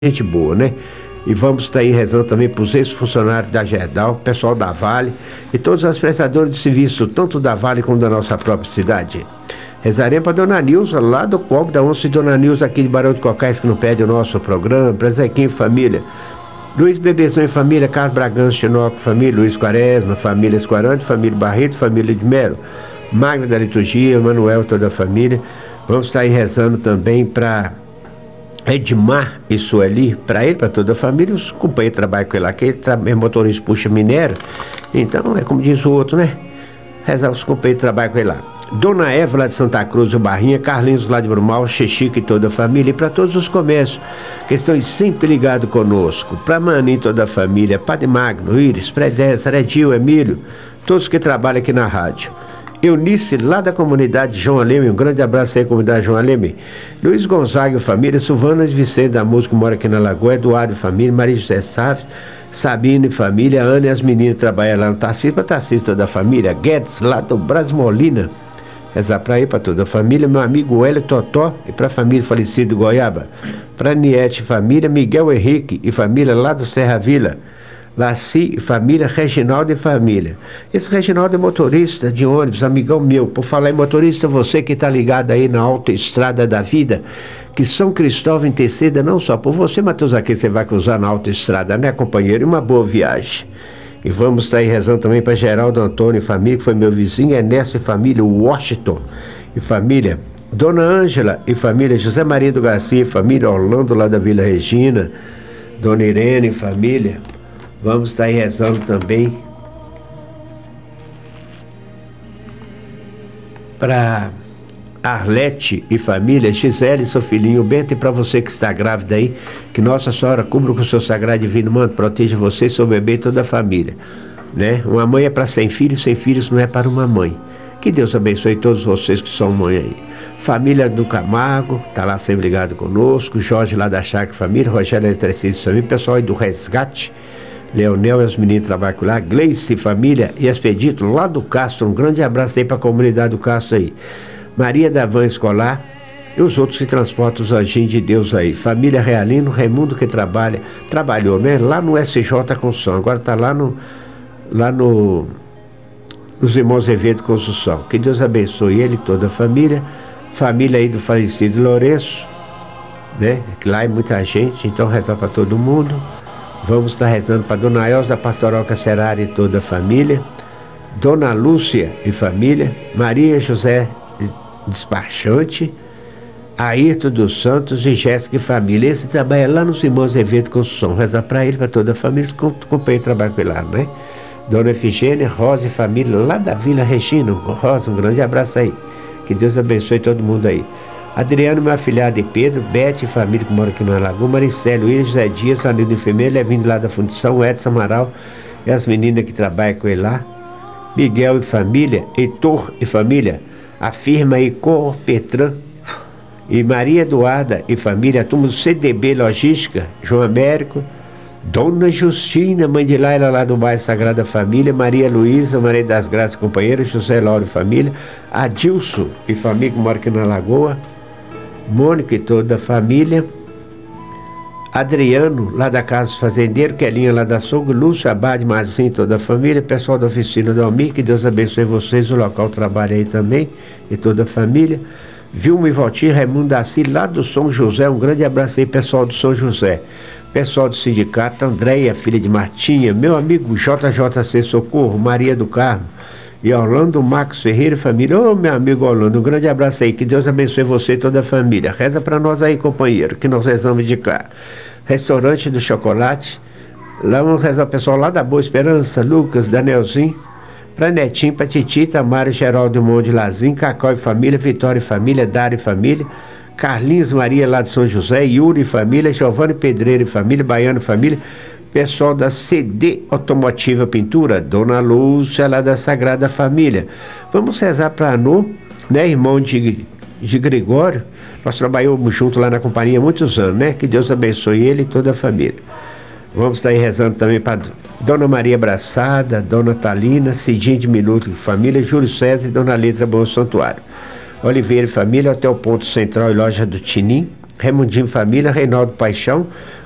gente boa, né? E vamos estar aí rezando também para os ex-funcionários da Gerdau, pessoal da Vale e todos os prestadores de serviço, tanto da Vale como da nossa própria cidade. Rezaremos para Dona Nilza, lá do Cobre da Onça, e Dona Nilza aqui de Barão de Cocais, que não perde o nosso programa, para Zequinha e família, Luiz Bebezão e família, Carlos Bragança, Chinoco, família, Luiz Quaresma, família Esquarante, família Barreto, família de Melo, Magna da Liturgia, Manuel, toda a família. Vamos estar aí rezando também para Edmar e Sueli, para ele, para toda a família, os companheiros trabalham com ele lá, que ele é motorista, puxa minério, então é como diz o outro, né? Rezar os companheiros trabalham com ele lá. Dona Eva lá de Santa Cruz do Barrinha, Carlinhos lá de Brumal, Xixica e toda a família, e para todos os comércios que estão sempre ligados conosco, para Mani e toda a família, Padre Magno, Íris, Predés, Redil, Emílio, todos que trabalham aqui na rádio. Eunice, lá da comunidade João Aleme, um grande abraço aí, comunidade João Aleme. Luiz Gonzaga e família, Silvana de Vicente da Música, que mora aqui na Lagoa, Eduardo e família, Maria José Saves, Sabino e família, Ana e as meninas trabalham lá no Tarcísio, para Tarcísio toda a família, Guedes, lá do Brasmolina, rezar para aí, para toda a família, meu amigo Hélio Totó e para a família falecida de Goiaba, para Niete e família, Miguel Henrique e família lá do Serra Vila, Laci e família, Reginaldo e família. Esse Reginaldo é motorista de ônibus, amigão meu. Por falar em motorista, você que está ligado aí na autoestrada da vida, que São Cristóvão interceda não só por você, Matheus, aqui você vai cruzar na autoestrada, né, companheiro? E uma boa viagem. E vamos estar aí rezando também para Geraldo Antônio e família, que foi meu vizinho, Ernesto e família, Washington e família, Dona Ângela e família, José Maria do Garcia e família, Orlando lá da Vila Regina, Dona Irene e família. Vamos estar aí rezando também para Arlete e família, Gisele e seu filhinho Bento, e para você que está grávida aí, que Nossa Senhora cubra com o seu sagrado divino manto, proteja você, seu bebê e toda a família, né? Uma mãe é para 100 filhos não é para uma mãe. Que Deus abençoe todos vocês que são mãe aí. Família do Camargo, tá lá sempre ligado conosco, Jorge lá da Chácara Família, Rogério Eletricista família, pessoal aí do Resgate, Leonel e os meninos trabalham lá, Gleice, família e Expedito lá do Castro, um grande abraço aí para a comunidade do Castro aí. Maria da Van Escolar e os outros que transportam os anjinhos de Deus aí. Família Realino, Raimundo que trabalhou, né? Lá no SJ Construção, agora está lá nos Irmãos Evedo Construção. Que Deus abençoe ele e toda a família. Família aí do falecido Lourenço, né? Que lá é muita gente, então rezar para todo mundo. Vamos estar rezando para Dona Elza da Pastoral Cacerara e toda a família, Dona Lúcia e família, Maria José Despachante, Ayrton dos Santos e Jéssica e família. Esse trabalha lá nos Irmãos Evedo Construção. Rezar para ele, para toda a família, os companheiros trabalham com ele lá, né? Dona Efigênia, Rosa e família, lá da Vila Regina. Rosa, um grande abraço aí. Que Deus abençoe todo mundo aí. Adriano, meu afilhado e Pedro, Bete e família que mora aqui na Lagoa, Maricelo, William, José Dias, Anildo Enfermeiro, Levindo lá da Fundição, Edson Amaral e as meninas que trabalham com ele lá, Miguel e família, Heitor e família, a firma Icor Petran e Maria Eduarda e família, a turma do CDB Logística, João Américo, Dona Justina, mãe de Laila lá do bairro Sagrada Família, Maria Luísa, Maria das Graças, companheira, José Lauro e família, Adilson e família que mora aqui na Lagoa, Mônica e toda a família, Adriano, lá da Casa Fazendeiro, Kelinha lá da Açougue, Lúcio, Abade, Mazinho e toda a família, pessoal da oficina do Almir, que Deus abençoe vocês, o local trabalha aí também, e toda a família, Vilma e Valtir, Raimundo Daci, lá do São José, um grande abraço aí, pessoal do São José, pessoal do sindicato, Andréia, filha de Martinha, meu amigo JJC Socorro, Maria do Carmo, e Orlando Marcos Ferreira e família. Ô, meu amigo Orlando, um grande abraço aí, que Deus abençoe você e toda a família. Reza para nós aí, companheiro, que nós rezamos de cá. Restaurante do Chocolate, lá vamos rezar o pessoal lá da Boa Esperança, Lucas, Danielzinho, para Netinho, para Titi, Tamara, Geraldo Monde, Lazinho, Cacau e família, Vitória e família, Dário e família, Carlinhos Maria lá de São José, Yuri e família, Giovanni Pedreiro e família, Baiano e família, pessoal da CD Automotiva Pintura, Dona Lúcia lá da Sagrada Família. Vamos rezar para Anô, né, irmão de Gregório, nós trabalhamos junto lá na companhia há muitos anos, né? Que Deus abençoe ele e toda a família. Vamos estar aí rezando também para Dona Maria Braçada, Dona Talina, Cidinho de Minuto e família, Júlio César e Dona Letra Bom Santuário. Oliveira e família, Hotel Ponto Central e Loja do Tinim, Raimundinho Família, Reinaldo Paixão,